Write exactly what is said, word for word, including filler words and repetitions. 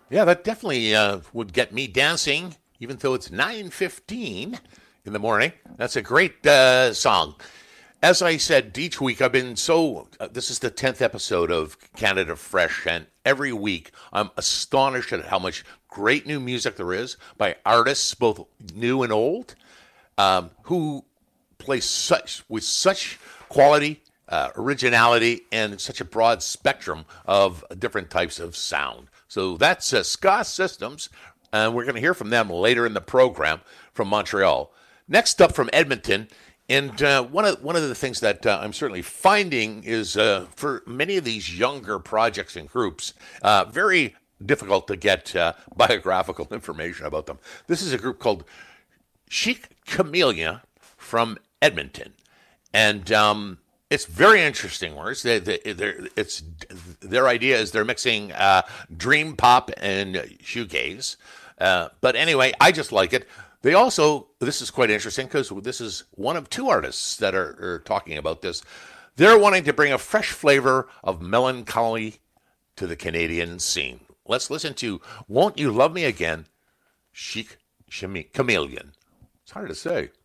Yeah, that definitely uh, would get me dancing, even though it's nine fifteen in the morning. That's a great uh, song. As I said, each week I've been so. Uh, this is the tenth episode of Canada Fresh, and every week I'm astonished at how much great new music there is by artists, both new and old, um, who play such with such quality, uh, originality, and such a broad spectrum of different types of sound. So that's uh, Ska Systems, and we're going to hear from them later in the program from Montreal. Next up from Edmonton, and uh, one of one of the things that uh, I'm certainly finding is uh, for many of these younger projects and groups, uh, very difficult to get uh, biographical information about them. This is a group called Chic Camellia from Edmonton, and um, it's very interesting words. They, they, it's their idea is they're mixing uh, dream pop and shoegaze. Uh, but anyway, I just like it. They also, this is quite interesting because this is one of two artists that are, are talking about this. They're wanting to bring a fresh flavor of melancholy to the Canadian scene. Let's listen to Won't You Love Me Again, Chic Chameleon. It's hard to say.